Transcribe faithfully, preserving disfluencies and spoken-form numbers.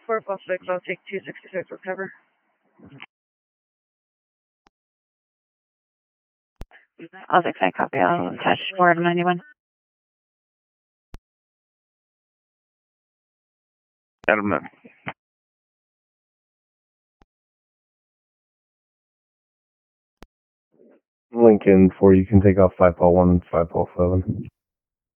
four Paul six, I'll take two sixty-six for cover. I'll take that copy. I'll attach four to ninety-one. Edelman. Lincoln four, you can take off five Paul one, five Paul seven.